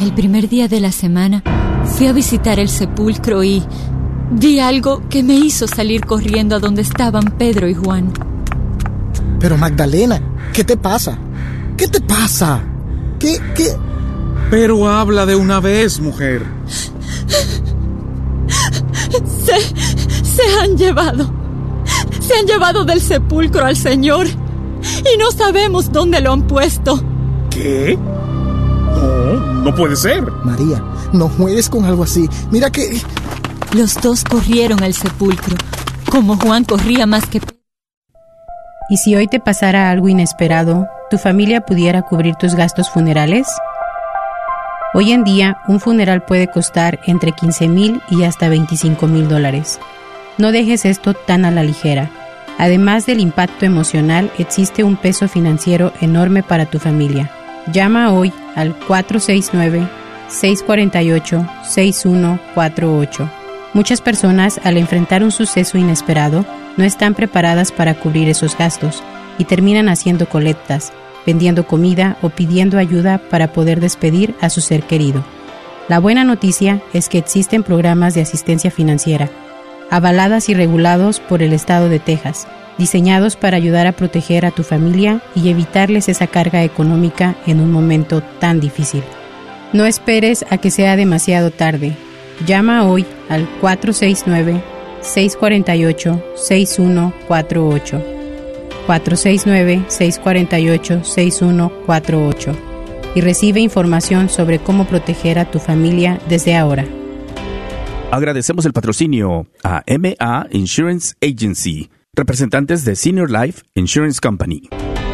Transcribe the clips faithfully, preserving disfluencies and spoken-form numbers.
El primer día de la semana fui a visitar el sepulcro y vi algo que me hizo salir corriendo a donde estaban Pedro y Juan. Pero Magdalena, ¿qué te pasa? ¿Qué te pasa? ¿Qué, qué? Pero habla de una vez, mujer. Se, se han llevado. Se han llevado del sepulcro al Señor y no sabemos dónde lo han puesto. ¿Qué? No, no puede ser. María, no juegues con algo así. Mira que... Los dos corrieron al sepulcro, como Juan corría más que Pedro. ¿Y si hoy te pasara algo inesperado, tu familia pudiera cubrir tus gastos funerales? Hoy en día, un funeral puede costar entre quince mil y hasta veinticinco mil dólares. No dejes esto tan a la ligera. Además del impacto emocional, existe un peso financiero enorme para tu familia. Llama hoy al cuatro seis nueve, seis cuatro ocho, seis uno cuatro ocho. Muchas personas, al enfrentar un suceso inesperado, no están preparadas para cubrir esos gastos y terminan haciendo colectas, vendiendo comida o pidiendo ayuda para poder despedir a su ser querido. La buena noticia es que existen programas de asistencia financiera, avaladas y regulados por el estado de Texas, diseñados para ayudar a proteger a tu familia y evitarles esa carga económica en un momento tan difícil. No esperes a que sea demasiado tarde. Llama hoy al cuatro seis nueve, seis cuatro ocho, seis uno cuatro ocho. cuatro seis nueve, seis cuatro ocho, seis uno cuatro ocho y recibe información sobre cómo proteger a tu familia desde ahora. Agradecemos el patrocinio a M A Insurance Agency, representantes de Senior Life Insurance Company.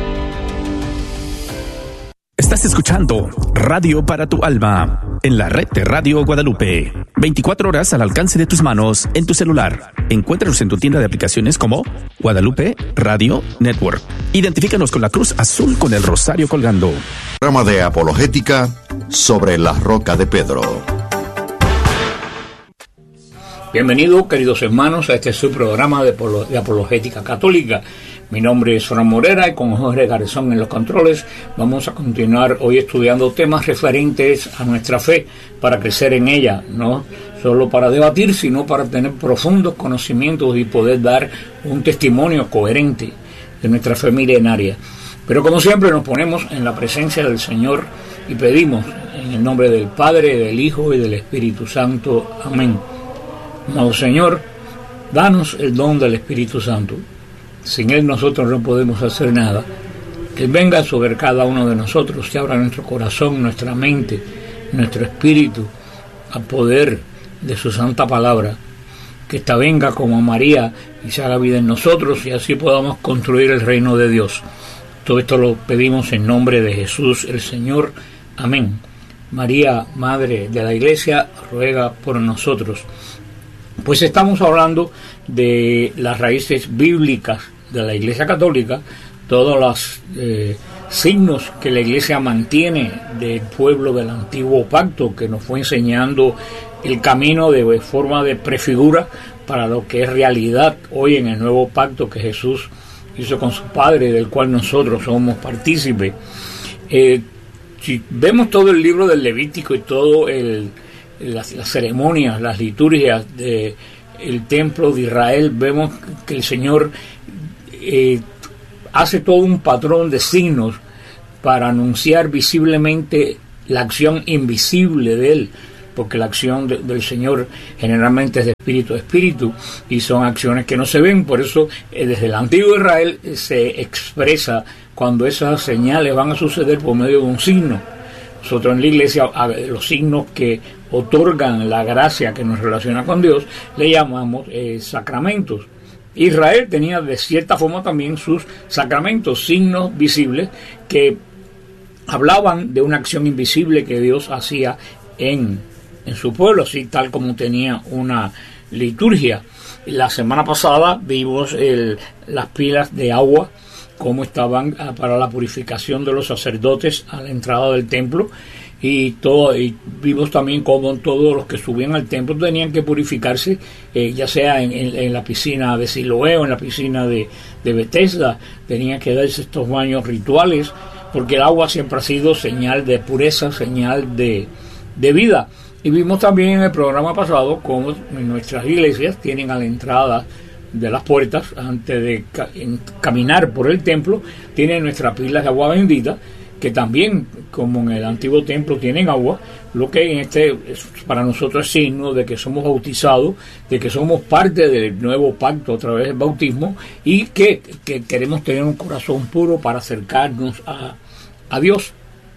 Estás escuchando Radio para tu Alma en la red de Radio Guadalupe. veinticuatro horas al alcance de tus manos en tu celular. Encuéntranos en tu tienda de aplicaciones como Guadalupe Radio Network. Identifícanos con la cruz azul con el rosario colgando. Programa de apologética sobre la roca de Pedro. Bienvenidos, queridos hermanos, a este subprograma de, de apologética católica. Mi nombre es Fran Morera y con Jorge Garzón en los controles vamos a continuar hoy estudiando temas referentes a nuestra fe para crecer en ella, no solo para debatir, sino para tener profundos conocimientos y poder dar un testimonio coherente de nuestra fe milenaria. Pero como siempre nos ponemos en la presencia del Señor y pedimos en el nombre del Padre, del Hijo y del Espíritu Santo. Amén. Amado Señor, danos el don del Espíritu Santo. Sin Él nosotros no podemos hacer nada. Que Él venga sobre cada uno de nosotros, que abra nuestro corazón, nuestra mente, nuestro espíritu, al poder de su santa palabra. Que ésta venga como María y se haga vida en nosotros y así podamos construir el reino de Dios. Todo esto lo pedimos en nombre de Jesús el Señor. Amén. María, Madre de la Iglesia, ruega por nosotros. Pues estamos hablando de las raíces bíblicas de la Iglesia Católica, todos los eh, signos que la Iglesia mantiene del pueblo del Antiguo Pacto, que nos fue enseñando el camino de forma de prefigura para lo que es realidad hoy en el Nuevo Pacto que Jesús hizo con su Padre, del cual nosotros somos partícipes. Eh, si vemos todo el libro del Levítico y todo el Las, las ceremonias, las liturgias del templo de Israel, vemos que el Señor eh, hace todo un patrón de signos para anunciar visiblemente la acción invisible de Él, porque la acción de, del Señor generalmente es de espíritu a espíritu y son acciones que no se ven. Por eso eh, desde el antiguo Israel eh, se expresa cuando esas señales van a suceder por medio de un signo. Nosotros en la Iglesia, los signos que otorgan la gracia que nos relaciona con Dios, le llamamos eh, sacramentos. Israel tenía de cierta forma también sus sacramentos, signos visibles que hablaban de una acción invisible que Dios hacía en, en su pueblo, así tal como tenía una liturgia. La semana pasada vimos el, las pilas de agua, cómo estaban para la purificación de los sacerdotes a la entrada del templo, y todo, y vimos también cómo todos los que subían al templo tenían que purificarse, eh, ya sea en, en, en la piscina de Siloé o en la piscina de, de Betesda, tenían que darse estos baños rituales, porque el agua siempre ha sido señal de pureza, señal de, de vida. Y vimos también en el programa pasado cómo nuestras iglesias tienen a la entrada de las puertas, antes de ca- caminar por el templo, tienen nuestras pilas de agua bendita, que también, como en el antiguo templo tienen agua, lo que en este es para nosotros es signo de que somos bautizados, de que somos parte del nuevo pacto a través del bautismo, y que, que queremos tener un corazón puro para acercarnos a, a Dios.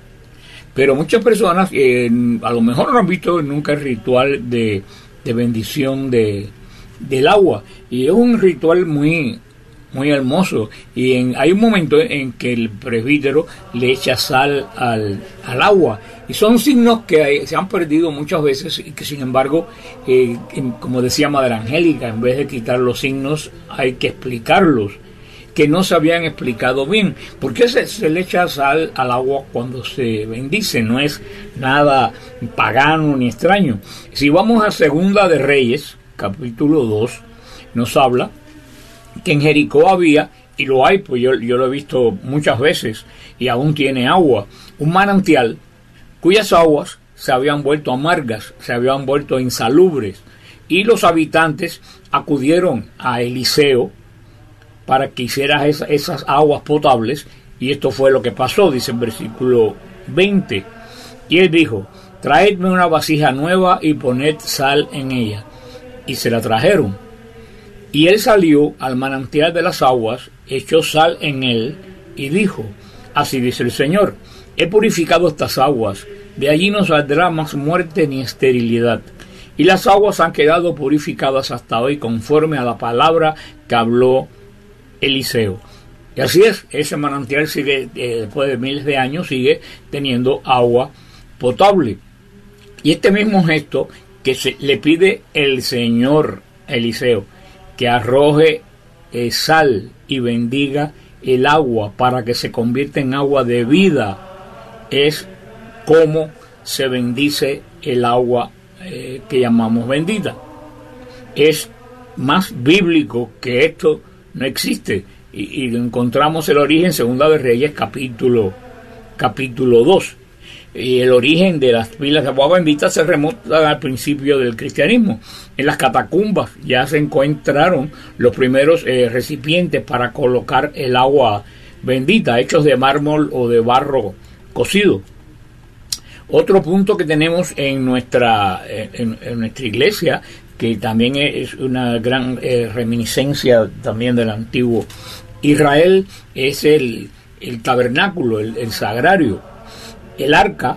Pero muchas personas eh, a lo mejor no han visto nunca el ritual de, de bendición de, del agua, y es un ritual muy muy hermoso, y en, hay un momento en que el presbítero le echa sal al, al agua, y son signos que hay, se han perdido muchas veces, y que sin embargo, eh, como decía Madre Angélica, en vez de quitar los signos hay que explicarlos, que no se habían explicado bien. ¿Por qué se, se le echa sal al agua cuando se bendice? No es nada pagano ni extraño. Si vamos a Segunda de Reyes, capítulo dos, nos habla que en Jericó había, y lo hay, pues yo, yo lo he visto muchas veces, y aún tiene agua, un manantial cuyas aguas se habían vuelto amargas, se habían vuelto insalubres, y los habitantes acudieron a Eliseo para que hiciera esa, esas aguas potables, y esto fue lo que pasó, dice el versículo veinte, y él dijo: traedme una vasija nueva y poned sal en ella, y se la trajeron. Y él salió al manantial de las aguas, echó sal en él, y dijo: así dice el Señor, he purificado estas aguas, de allí no saldrá más muerte ni esterilidad. Y las aguas han quedado purificadas hasta hoy, conforme a la palabra que habló Eliseo. Y así es, ese manantial sigue, eh, después de miles de años, sigue teniendo agua potable. Y este mismo gesto que se le pide el Señor a Eliseo, que arroje eh, sal y bendiga el agua para que se convierta en agua de vida, es como se bendice el agua eh, que llamamos bendita. Es más bíblico que esto no existe, y, y encontramos el origen en Segunda de Reyes capítulo capítulo dos. Y el origen de las pilas de agua bendita se remonta al principio del cristianismo. En las catacumbas ya se encontraron los primeros eh, recipientes para colocar el agua bendita, hechos de mármol o de barro cocido. Otro punto que tenemos en nuestra, en, en nuestra iglesia, que también es una gran eh, reminiscencia también del antiguo Israel, es el, el tabernáculo, el, el sagrario. El arca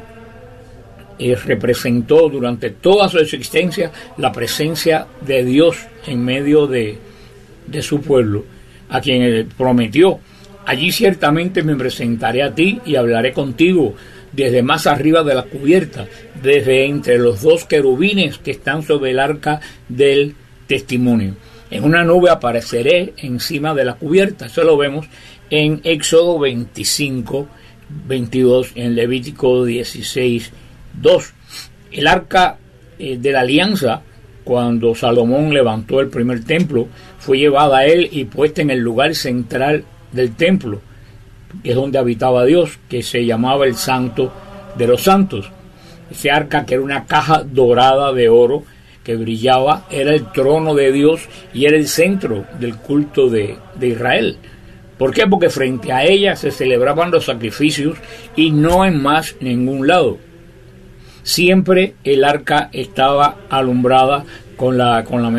eh, representó durante toda su existencia la presencia de Dios en medio de, de su pueblo, a quien él prometió: allí ciertamente me presentaré a ti y hablaré contigo desde más arriba de la cubierta, desde entre los dos querubines que están sobre el arca del testimonio. En una nube apareceré encima de la cubierta. Eso lo vemos en Éxodo veinticinco, veintidós, en Levítico dieciséis, dos. El arca eh, de la alianza, cuando Salomón levantó el primer templo, fue llevada a él y puesta en el lugar central del templo, que es donde habitaba Dios, que se llamaba el Santo de los Santos. Ese arca, que era una caja dorada de oro que brillaba, era el trono de Dios y era el centro del culto de, de Israel. ¿Por qué? Porque frente a ella se celebraban los sacrificios y no en más ningún lado. Siempre el arca estaba alumbrada con la, con la